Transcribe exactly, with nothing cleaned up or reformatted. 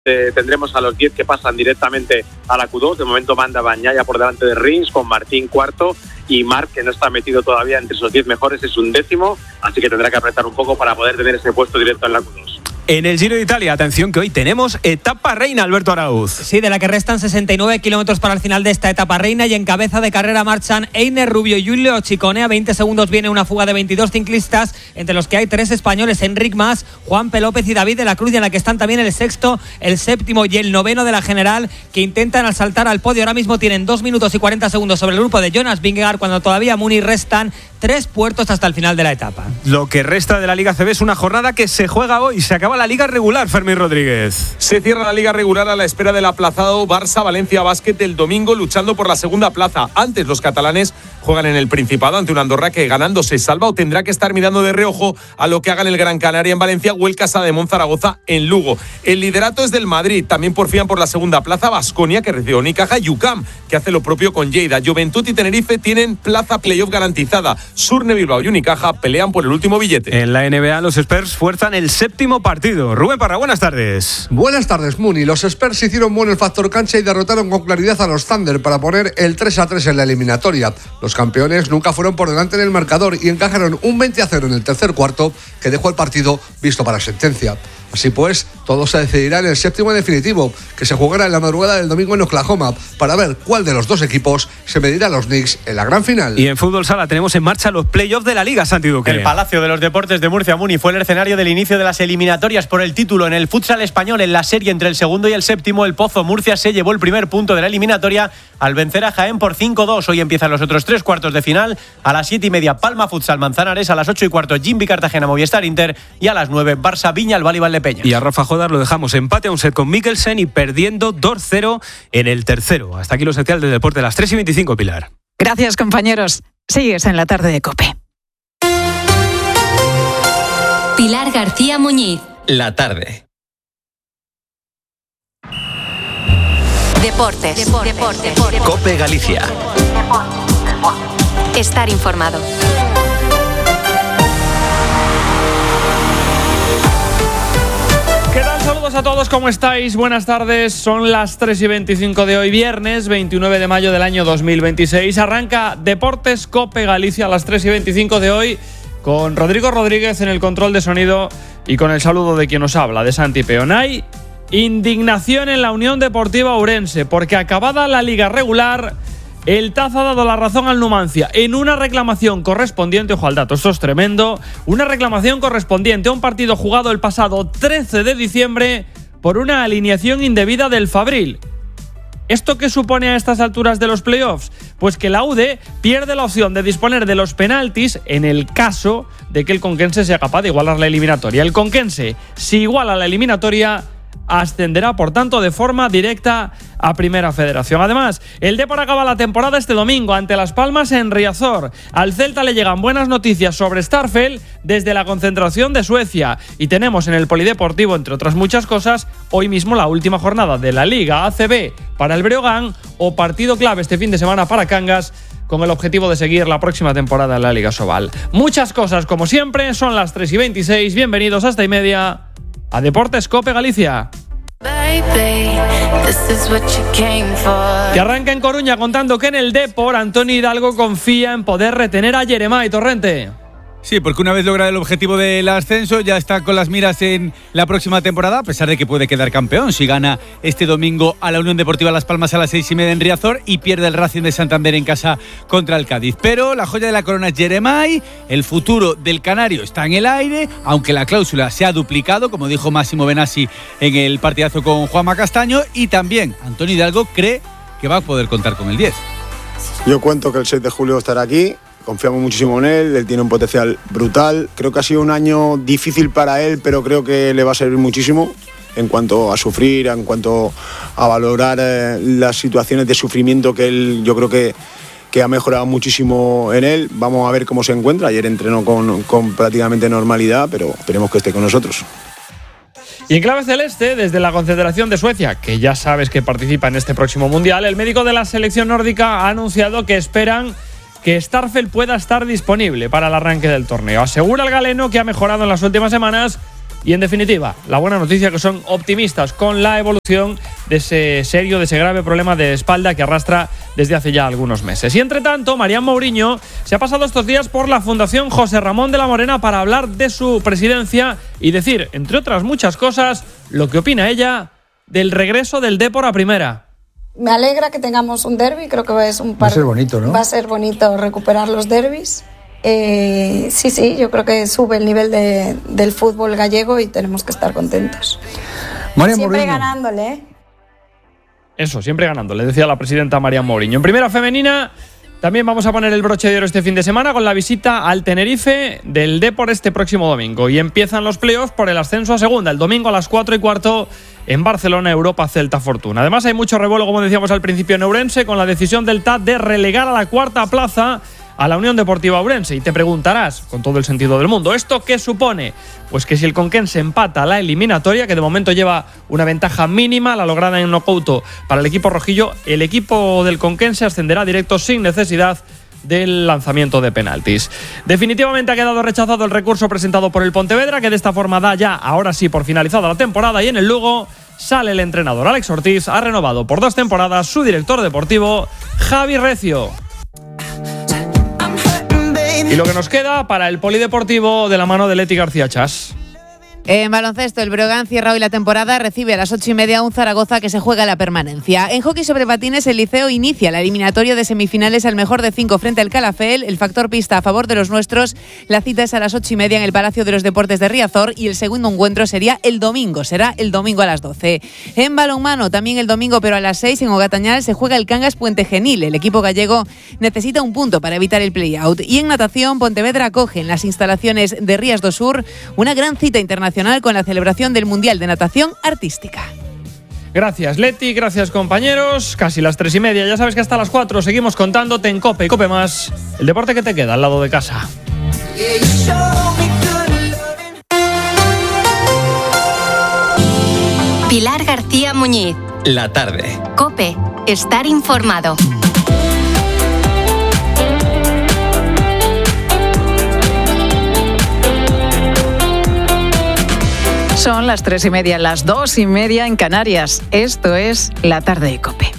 Eh, tendremos a los diez que pasan directamente a la Q dos. De momento manda Bagnaia por delante de Rins, con Martín cuarto, y Marc, que no está metido todavía entre esos diez mejores, es un décimo, así que tendrá que apretar un poco para poder tener ese puesto directo en la Q dos. En el Giro de Italia, atención que hoy tenemos etapa reina, Alberto Arauz. Sí, de la que restan sesenta y nueve kilómetros para el final de esta etapa reina, y en cabeza de carrera marchan Einer Rubio y Giulio Ciccone. A veinte segundos viene una fuga de veintidós ciclistas, entre los que hay tres españoles: Enric Mas, Juan P. López y David de la Cruz, y en la que están también el sexto, el séptimo y el noveno de la general, que intentan asaltar al podio. Ahora mismo tienen dos minutos y cuarenta segundos sobre el grupo de Jonas Vingegaard, cuando todavía a Muni restan tres puertos hasta el final de la etapa. Lo que resta de la Liga A C B es una jornada que se juega hoy. Se acaba la Liga regular, Fermín Rodríguez. Se cierra la Liga regular a la espera del aplazado Barça-Valencia Básquet del domingo, luchando por la segunda plaza. Antes, los catalanes juegan en el Principado ante una Andorra que, ganando, se salva o tendrá que estar mirando de reojo a lo que hagan el Gran Canaria en Valencia o el Casademont Zaragoza en Lugo. El liderato es del Madrid. También porfían por la segunda plaza Baskonia, que recibe Unicaja, y U C A M, que hace lo propio con Lleida. Juventud y Tenerife tienen plaza playoff garantizada. Surne, Bilbao y Unicaja pelean por el último billete. En la N B A, los Spurs fuerzan el séptimo partido. Rubén Parra, buenas tardes. Buenas tardes, Muni. Los Spurs hicieron bueno el factor cancha y derrotaron con claridad a los Thunder para poner el tres a tres en la eliminatoria. Los campeones nunca fueron por delante en el marcador y encajaron un veinte a cero en el tercer cuarto, que dejó el partido visto para sentencia. Así pues, todo se decidirá en el séptimo definitivo, que se jugará en la madrugada del domingo en Oklahoma, para ver cuál de los dos equipos se medirá a los Knicks en la gran final. Y en fútbol sala tenemos en marcha los playoffs de la Liga, Santi Duque. El Palacio de los Deportes de Murcia, Muni, fue el escenario del inicio de las eliminatorias por el título en el futsal español. En la serie entre el segundo y el séptimo, el Pozo Murcia se llevó el primer punto de la eliminatoria al vencer a Jaén por cinco dos. Hoy empiezan los otros tres cuartos de final. A las siete y media, Palma Futsal Manzanares. A las ocho y cuarto, Jimby Cartagena Movistar Inter. Y a las nueve, Barça Viña Albal y Valdepeñas. Y a Rafa Jodas lo dejamos empate a un set con Mikkelsen y perdiendo dos cero en el tercero. Hasta aquí lo esencial del deporte a las tres y veinticinco, Pilar. Gracias, compañeros. Sigues en la tarde de COPE. Pilar García Muñiz. La tarde. Deportes. Deportes. Deportes. Deportes. COPE Galicia. Estar informado. ¿Qué tal? Saludos a todos, ¿cómo estáis? Buenas tardes, son las tres y veinticinco de hoy, viernes veintinueve de mayo del año dos mil veintiséis. Arranca Deportes COPE Galicia a las tres y veinticinco de hoy, con Rodrigo Rodríguez en el control de sonido y con el saludo de quien nos habla, de Santi Peonay. Indignación en la Unión Deportiva Ourense, porque acabada la liga regular, el T A Z ha dado la razón al Numancia en una reclamación correspondiente, ojo al dato, esto es tremendo, una reclamación correspondiente a un partido jugado el pasado trece de diciembre por una alineación indebida del Fabril. ¿Esto qué supone a estas alturas de los playoffs? Pues que la U D pierde la opción de disponer de los penaltis en el caso de que el Conquense sea capaz de igualar la eliminatoria. El Conquense, si iguala la eliminatoria, ascenderá, por tanto, de forma directa a Primera Federación. Además, el Depor acaba la temporada este domingo ante Las Palmas en Riazor. Al Celta le llegan buenas noticias sobre Starfelt desde la concentración de Suecia. Y tenemos en el Polideportivo, entre otras muchas cosas, hoy mismo la última jornada de la Liga A C B para el Breogán, o partido clave este fin de semana para Cangas, con el objetivo de seguir la próxima temporada en la Liga Sobal. Muchas cosas, como siempre, son las tres y veintiséis. Bienvenidos hasta y media a Deportes COPE Galicia. Que arranca en Coruña contando que en el Depor Antonio Hidalgo confía en poder retener a Jeremai Torrente. Sí, porque una vez logrado el objetivo del ascenso, ya está con las miras en la próxima temporada, a pesar de que puede quedar campeón si gana este domingo a la Unión Deportiva Las Palmas a las seis y media en Riazor y pierde el Racing de Santander en casa contra el Cádiz. Pero la joya de la corona es Jeremai, el futuro del canario está en el aire, aunque la cláusula se ha duplicado, como dijo Máximo Benassi en el partidazo con Juanma Castaño, y también Antonio Hidalgo cree que va a poder contar con el diez. Yo cuento que el seis de julio estará aquí. Confiamos muchísimo en él, él tiene un potencial brutal. Creo que ha sido un año difícil para él, pero creo que le va a servir muchísimo en cuanto a sufrir, en cuanto a valorar eh, las situaciones de sufrimiento que él, yo creo que, que ha mejorado muchísimo en él. Vamos a ver cómo se encuentra. Ayer entrenó con, con prácticamente normalidad, pero esperemos que esté con nosotros. Y en clave celeste, desde la Confederación de Suecia, que ya sabes que participa en este próximo Mundial, el médico de la selección nórdica ha anunciado que esperan que Starfelt pueda estar disponible para el arranque del torneo. Asegura el galeno que ha mejorado en las últimas semanas, Y en definitiva, la buena noticia que son optimistas con la evolución de ese serio, de ese grave problema de espalda que arrastra desde hace ya algunos meses. Y entre tanto, Marián Mourinho se ha pasado estos días por la Fundación José Ramón de la Morena para hablar de su presidencia y decir, entre otras muchas cosas, lo que opina ella del regreso del Depor a primera. Me alegra que tengamos un derbi, creo que es un par... Va a ser bonito, ¿no? Va a ser bonito recuperar los derbis. Eh, sí, sí, yo creo que sube el nivel de, del fútbol gallego y tenemos que estar contentos. María Siempre Mourinho. ganándole, ¿eh? Eso, siempre ganando, le decía la presidenta Marián Mourinho. En primera femenina también vamos a poner el broche de oro este fin de semana con la visita al Tenerife del Depor este próximo domingo. Y empiezan los playoffs por el ascenso a segunda, el domingo a las cuatro y cuarto en Barcelona, Europa Celta Fortuna. Además hay mucho revuelo, como decíamos al principio, en Ourense, con la decisión del T A D de relegar a la cuarta plaza a la Unión Deportiva Ourense. Y te preguntarás, con todo el sentido del mundo, ¿esto qué supone? Pues que si el Conquense empata la eliminatoria, que de momento lleva una ventaja mínima, la lograda en Nocouto para el equipo rojillo, el equipo del Conquense ascenderá directo sin necesidad del lanzamiento de penaltis. Definitivamente ha quedado rechazado el recurso presentado por el Pontevedra, que de esta forma da ya, ahora sí, por finalizada la temporada, y en el Lugo sale el entrenador Alex Ortiz, ha renovado por dos temporadas su director deportivo Javi Recio. Y lo que nos queda para el polideportivo de la mano de Leti García Chas. En baloncesto, el Breogán cierra hoy la temporada, recibe a las ocho y media un Zaragoza que se juega la permanencia. En hockey sobre patines, el Liceo inicia la eliminatoria de semifinales al mejor de cinco frente al Calafell. El factor pista a favor de los nuestros. La cita es a las ocho y media en el Palacio de los Deportes de Riazor y el segundo encuentro sería el domingo, será el domingo a las doce. En balonmano, también el domingo, pero a las seis en Ogatañal se juega el Cangas Puente Genil. El equipo gallego necesita un punto para evitar el play-out. Y en natación, Pontevedra acoge en las instalaciones de Rías do Sur una gran cita internacional con la celebración del Mundial de Natación Artística. Gracias, Leti, gracias, compañeros. Casi las tres y media, ya sabes que hasta las cuatro seguimos contándote en COPE y COPE Más el deporte que te queda al lado de casa. Pilar García Muñiz. La tarde. COPE. Estar informado. Son las tres y media, las dos y media en Canarias. Esto es La Tarde de COPE.